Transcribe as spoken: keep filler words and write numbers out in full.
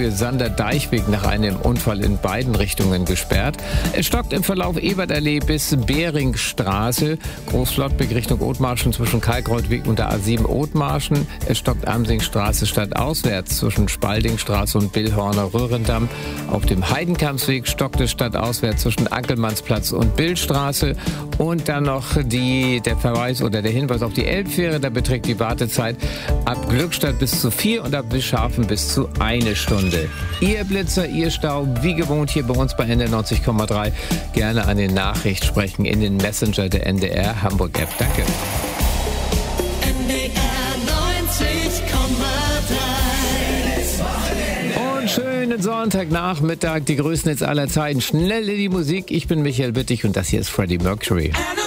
Strecke Sander-Deichweg nach einem Unfall in beiden Richtungen gesperrt. Es stockt im Verlauf Ebertallee bis Beringstraße, Großflottbek Richtung Othmarschen zwischen Kalkreuthweg und der A sieben Othmarschen. Es stockt Amsingstraße stadtauswärts zwischen Spaldingstraße und Billhorner Röhrendamm. Auf dem Heidenkampsweg stockt es stadtauswärts zwischen Ankelmannsplatz und Billstraße. Und dann noch die, der Verweis oder der Hinweis auf die Elbfähre. Da beträgt die Wartezeit ab Glückstadt bis zu vier und ab Bischhafen bis zu eine Stunde. Ihr Blitzer, Ihr Stau, wie gewohnt hier bei uns bei N D R neunzig Komma drei. Gerne an den Nachricht sprechen in den Messenger der N D R Hamburg App. Danke. N D R neunzig Komma drei. Und schönen Sonntagnachmittag, die größten Hits aller Zeiten. Schnell in die Musik. Ich bin Michael Bittig und das hier ist Freddie Mercury.